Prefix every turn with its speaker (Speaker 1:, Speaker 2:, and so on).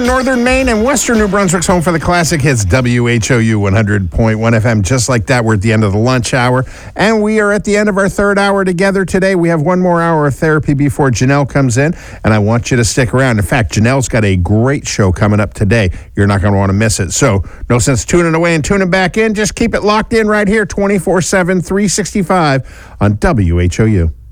Speaker 1: northern Maine, and western New Brunswick's home for the classic hits, WHOU 100.1 FM. Just like that, we're at the end of the lunch hour, and we are at the end of our third hour together today. We have one more hour of therapy before Janelle comes in, and I want you to stick around. In fact, Janelle's got a great show coming up today. You're not going to want to miss it. So no sense tuning away and tuning back in. Just keep it locked in right here, 24/7, 365 on WHOU.